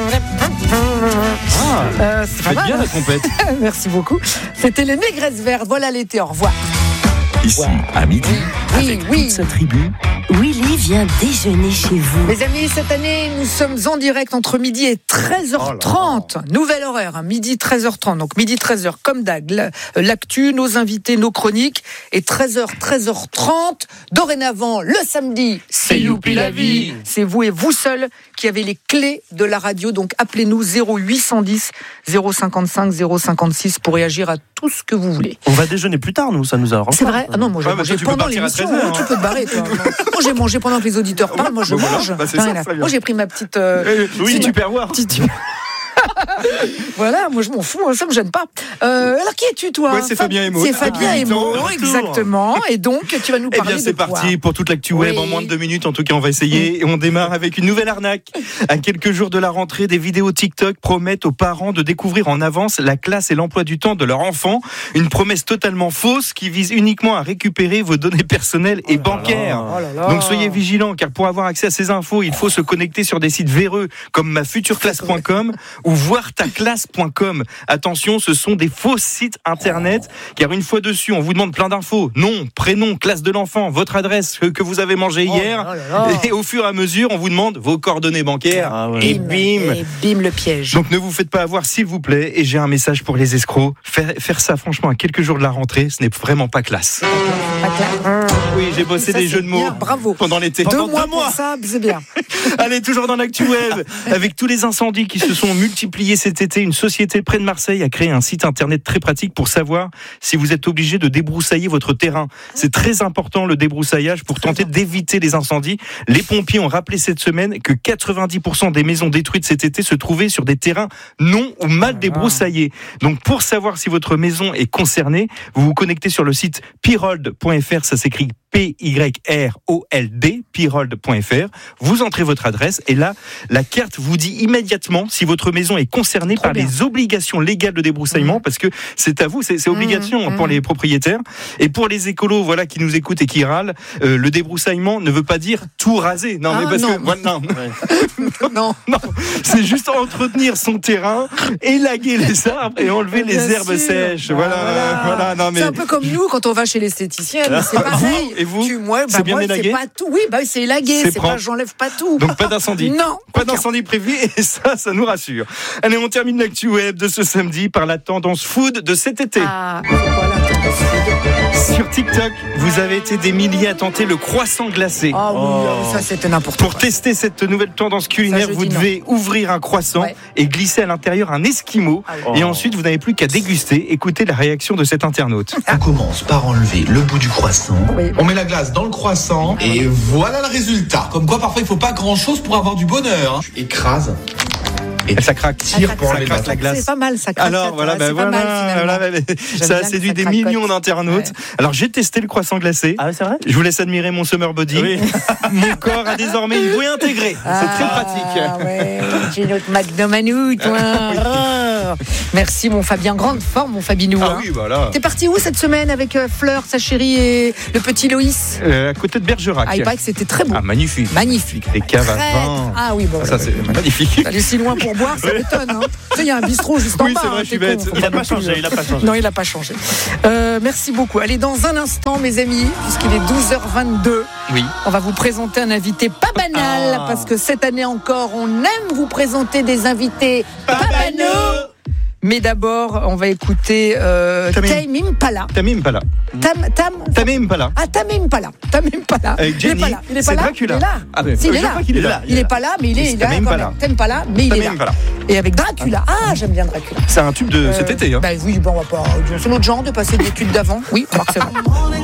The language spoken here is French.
C'est pas mal. Bien la trompette. Merci beaucoup. C'était les Négresses Vertes. Voilà l'été. Au revoir. Ici, à midi, avec toute sa tribu, Willy vient déjeuner chez vous. Les amis, cette année, nous sommes en direct entre midi et 13h30. Nouvelle horaire, midi 13h30. Donc midi 13h comme d'hab. L'actu, nos invités, nos chroniques. Et 13h30. Dorénavant, le samedi, c'est Youpi la vie. C'est vous et vous seuls qui avez les clés de la radio. Donc appelez-nous 0810 055 056 pour réagir à tout ce que vous voulez. On va déjeuner plus tard, nous, ça nous arrange. C'est vrai. Ah non, moi j'ai mangé pendant l'émission. Tu peux te barrer, toi. Moi j'ai mangé pendant que les auditeurs parlent. Moi je mange. Moi j'ai pris ma petite. Oui, tu perds voir. Voilà, moi je m'en fous, ça me gêne pas. Alors qui es-tu toi? C'est Fabien Emo. C'est Fabien Emo, exactement. Et donc tu vas nous parler de c'est parti pour toute l'actu web en moins de 2 minutes. En tout cas, on va essayer. Et on démarre avec une nouvelle arnaque. À quelques jours de la rentrée, des vidéos TikTok promettent aux parents de découvrir en avance la classe et l'emploi du temps de leur enfant. Une promesse totalement fausse qui vise uniquement à récupérer vos données personnelles et bancaires. Donc soyez vigilants, car pour avoir accès à ces infos, il faut se connecter sur des sites véreux comme mafutureclasse.com ou voirtaclasse.com. Attention, ce sont des faux sites internet, car une fois dessus, on vous demande plein d'infos. Nom, prénom, classe de l'enfant, votre adresse que vous avez mangé hier. Et au fur et à mesure, on vous demande vos coordonnées bancaires. Et bim le piège. Donc ne vous faites pas avoir, s'il vous plaît. Et j'ai un message pour les escrocs. Faire ça, franchement, à quelques jours de la rentrée, ce n'est vraiment pas classe. Oui, j'ai bossé des jeux de mots pendant l'été. 2 mois pour ça, c'est bien. Allez, toujours dans l'actu web, avec tous les incendies qui se sont multipliés cet été, une société près de Marseille a créé un site internet très pratique pour savoir si vous êtes obligé de débroussailler votre terrain. C'est très important, le débroussaillage, pour tenter d'éviter les incendies. Les pompiers ont rappelé cette semaine que 90% des maisons détruites cet été se trouvaient sur des terrains non ou mal débroussaillés. Donc pour savoir si votre maison est concernée, vous vous connectez sur le site pyrold.fr, ça s'écrit PYROLD, pyrold.fr. Vous entrez votre adresse et là, la carte vous dit immédiatement si votre maison est concernée par les obligations légales de débroussaillement, parce que c'est à vous, c'est obligation pour les propriétaires. Et pour les écolos, voilà, qui nous écoutent et qui râlent, le débroussaillement ne veut pas dire tout raser. Non, mais parce que non, c'est juste entretenir son terrain, élaguer les arbres et enlever les herbes sèches. Voilà. Non, mais... C'est un peu comme nous quand on va chez l'esthéticienne, c'est pareil. Et vous, c'est bien élagué? C'est pas tout. Oui, c'est élagué. C'est pas, j'enlève pas tout. Donc pas d'incendie. Non. Pas d'incendie prévu et ça nous rassure. Allez, on termine l'actu web de ce samedi par la tendance food de cet été. Sur TikTok, vous avez été des milliers à tenter le croissant glacé. Ça c'était n'importe quoi. Pour tester cette nouvelle tendance culinaire, vous devez ouvrir un croissant et glisser à l'intérieur un esquimau. Et ensuite, vous n'avez plus qu'à déguster. Écoutez la réaction de cet internaute. On commence par enlever le bout du croissant. On met la glace dans le croissant et voilà le résultat. Comme quoi, parfois, il ne faut pas grand-chose pour avoir du bonheur. Tu écrases. Et ça craque. Tire pour enlever la glace. C'est pas mal, ça craque. Alors voilà, ça a séduit des millions d'internautes. Alors j'ai testé le croissant glacé. Ah, c'est vrai? Je vous laisse admirer mon summer body. Oui. Mon corps a désormais une bouée intégrée. C'est très pratique. J'ai notre McDomanou, toi. Merci mon Fabien, grande forme mon Fabinou. Oui, voilà. T'es parti où cette semaine avec Fleur, sa chérie et le petit Loïs? À côté de Bergerac. Il paraît que c'était très beau. Magnifique. Les caves à vin. Ah oui, bon. Ça c'est magnifique. Aller si loin pour boire, ça m'étonne. Hein. Tu sais, il y a un bistrot juste en bas. Oui, c'est vrai, je suis bête. Il n'a pas changé. Non, il n'a pas changé. Merci beaucoup. Allez, dans un instant, mes amis, puisqu'il est 12h22, on va vous présenter un invité pas banal, parce que cette année encore, on aime vous présenter des invités pas banaux. Mais d'abord, on va écouter Tame Impala. Tame Impala. Tame Impala. Ah, Tame Impala. Avec Jenny. Il est pas là. Dracula. Il est là. Il est là. Il est pas là, mais il est là. Tame Impala. Tame Impala, mais il est là. Et avec Dracula. Ah, j'aime bien Dracula. C'est un tube de cet été. Oui, on va pas. C'est notre genre de passer des tubes d'avant. Oui, forcément.